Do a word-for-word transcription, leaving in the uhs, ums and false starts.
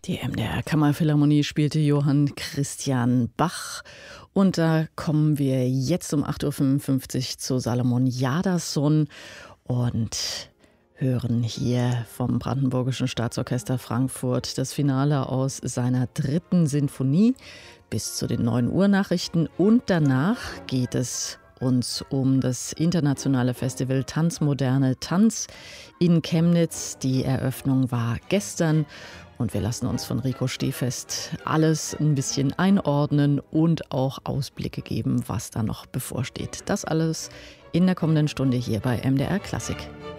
Die M D R Kammerphilharmonie spielte Johann Christian Bach. Und da kommen wir jetzt um acht Uhr fünfundfünfzig zu Salomon Jadassohn und hören hier vom Brandenburgischen Staatsorchester Frankfurt das Finale aus seiner dritten Sinfonie bis zu den neun Uhr Nachrichten. Und danach geht es uns um das internationale Festival Tanzmoderne Tanz in Chemnitz. Die Eröffnung war gestern. Und wir lassen uns von Rico Stehfest alles ein bisschen einordnen und auch Ausblicke geben, was da noch bevorsteht. Das alles in der kommenden Stunde hier bei M D R Klassik.